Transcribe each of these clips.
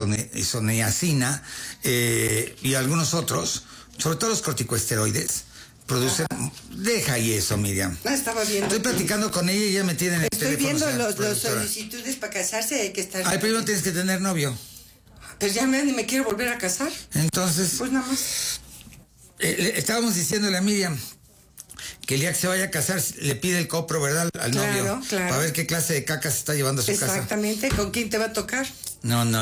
isoniazina y algunos otros, sobre todo los corticosteroides, producen... Deja ahí eso, Miriam. No, estaba viendo. Estoy platicando con ella y ella me tiene en el Estoy teléfono. viendo los solicitudes para casarse, hay que estar... Ay, primero tienes que tener novio. Pero ya me quiero volver a casar. Entonces... Pues nada más. Estábamos diciéndole a Miriam que el día que se vaya a casar le pide el copro, ¿verdad? Al novio. Claro. Para ver qué clase de caca se está llevando a su casa. Exactamente, ¿con quién te va a tocar? No. No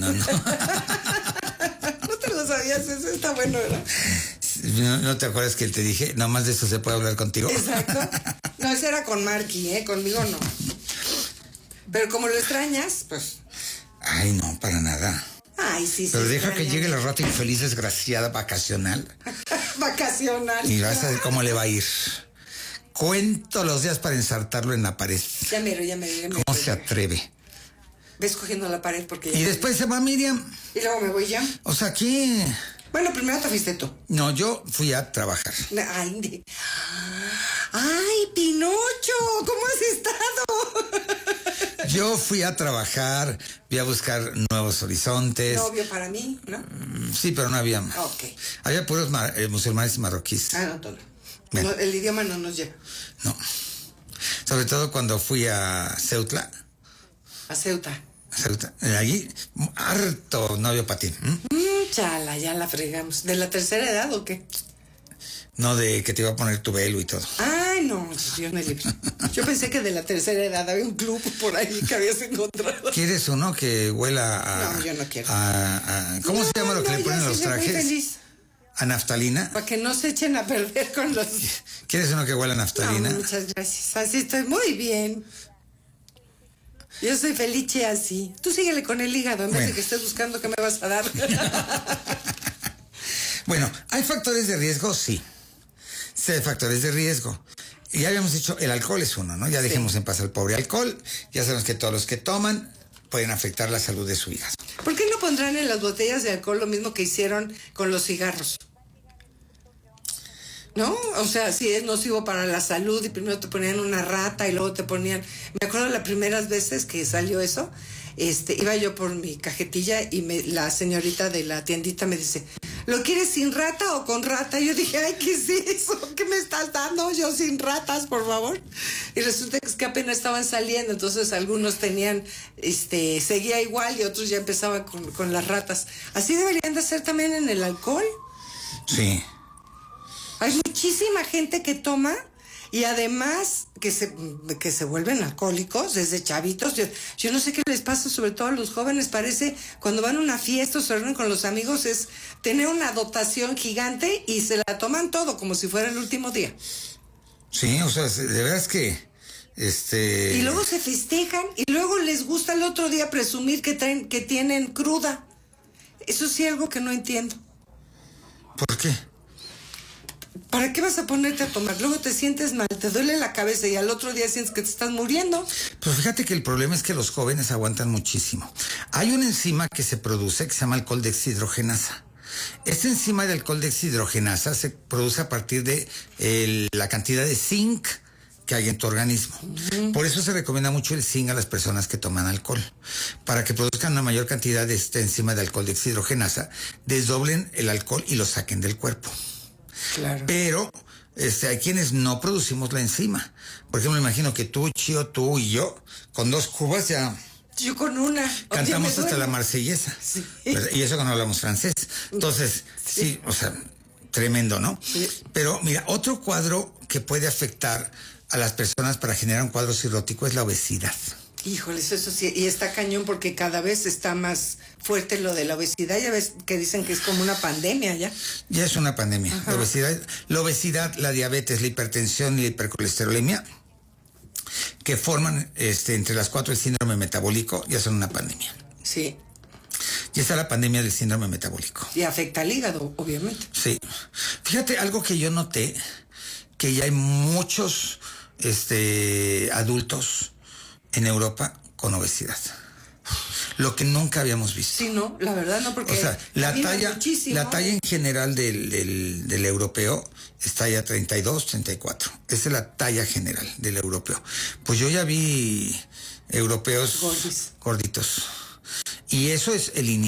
te lo sabías, eso está bueno, ¿verdad? ¿No te acuerdas que te dije? Nomás de eso se puede hablar contigo. Exacto. No, ese era con Marky, conmigo no. Pero como lo extrañas, pues... Ay, no, para nada. Ay, sí. Pero deja que llegue la rata infeliz desgraciada vacacional. Vacacional. Y vas a ver cómo le va a ir. Cuento los días para ensartarlo en la pared. Ya mero. ¿Cómo se atreve? Ves cogiendo la pared porque ya... Y después se va Miriam. Y luego me voy ya. O sea, aquí... Bueno, primero te fuiste tú. No, yo fui a trabajar. Ay, Pinocho, ¿cómo has estado? Yo fui a trabajar, fui a buscar nuevos horizontes. Novio para mí, ¿no? Sí, pero no había. Ok. Había puros musulmanes y marroquíes. No, todo. Bueno. No, el idioma no nos lleva. No. Sobre todo cuando fui a Ceutla. A Ceuta. Allí, harto novio para ti. Chala, ya la fregamos. ¿De la tercera edad o qué? No, de que te iba a poner tu velo y todo. Ay, no, Dios me libre. Yo pensé que de la tercera edad había un club por ahí que habías encontrado. ¿Quieres uno que huela a... No, yo no quiero. ¿Cómo se llama lo que le ponen a los trajes? Muy feliz. ¿A naftalina? Para que no se echen a perder con los... ¿Quieres uno que huela a naftalina? No, muchas gracias. Así estoy muy bien. Yo soy feliz así. Tú síguele con el hígado en vez de que estés buscando qué me vas a dar. Bueno, ¿hay factores de riesgo? Sí. Sí, hay factores de riesgo. Y ya habíamos dicho, el alcohol es uno, ¿no? Ya dejemos en paz al pobre alcohol. Ya sabemos que todos los que toman pueden afectar la salud de su hígado. ¿Por qué no pondrán en las botellas de alcohol lo mismo que hicieron con los cigarros? ¿No? O sea, si es nocivo para la salud y primero te ponían una rata y luego te ponían... Me acuerdo las primeras veces que salió eso, iba yo por mi cajetilla y la señorita de la tiendita me dice, ¿lo quieres sin rata o con rata? Y yo dije, ay, ¿qué es eso? ¿Qué me estás dando? Yo sin ratas, por favor. Y resulta que es que apenas estaban saliendo, entonces algunos tenían, seguía igual y otros ya empezaban con las ratas. Así deberían de ser también en el alcohol. Sí. Hay muchísima gente que toma y además que se vuelven alcohólicos desde chavitos. Yo no sé qué les pasa, sobre todo a los jóvenes. Parece cuando van a una fiesta o se reúnen con los amigos es tener una dotación gigante y se la toman todo como si fuera el último día. Sí, o sea, de veras que... Y luego se festejan y luego les gusta el otro día presumir que tienen cruda. Eso sí, algo que no entiendo. ¿Por qué? ¿Para qué vas a ponerte a tomar? Luego te sientes mal, te duele la cabeza y al otro día sientes que te estás muriendo. Pues fíjate que el problema es que los jóvenes aguantan muchísimo. Hay una enzima que se produce que se llama alcohol deshidrogenasa. Esta enzima de alcohol deshidrogenasa se produce a partir de la cantidad de zinc que hay en tu organismo. Por eso se recomienda mucho el zinc a las personas que toman alcohol. Para que produzcan una mayor cantidad de esta enzima de alcohol deshidrogenasa, desdoblen el alcohol y lo saquen del cuerpo. Claro. Pero hay quienes no producimos la enzima. Por ejemplo, imagino que tú, Chío, tú y yo, con 2 cubas ya... Yo con una. Cantamos hasta la marsellesa. Sí. Y eso que no hablamos francés. Entonces, sí, o sea, tremendo, ¿no? Sí. Pero mira, otro cuadro que puede afectar a las personas para generar un cuadro cirrótico es la obesidad. Híjoles, eso sí, y está cañón porque cada vez está más fuerte lo de la obesidad. Ya ves que dicen que es como una pandemia ya. Ya es una pandemia. La obesidad, la diabetes, la hipertensión y la hipercolesterolemia, que forman entre las 4 el síndrome metabólico, ya son una pandemia. Sí. Ya está la pandemia del síndrome metabólico. Y afecta al hígado, obviamente. Sí. Fíjate, algo que yo noté, que ya hay muchos adultos en Europa con obesidad. Lo que nunca habíamos visto. Sí, no, la verdad no, porque... O sea, la talla en general del europeo está ya 32, 34. Esa es la talla general del europeo. Pues yo ya vi europeos gorditos. Y eso es el inicio